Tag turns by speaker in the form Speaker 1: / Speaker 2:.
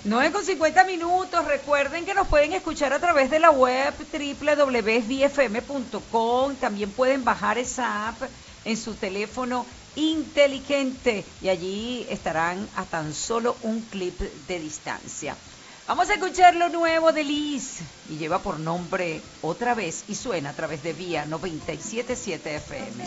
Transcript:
Speaker 1: 9:50. Recuerden que nos pueden escuchar a través de la web www.vfm.com. También pueden bajar esa app en su teléfono inteligente y allí estarán a tan solo un clip de distancia. Vamos a escuchar lo nuevo de Liz y lleva por nombre Otra Vez y suena a través de Vía 97.7 FM.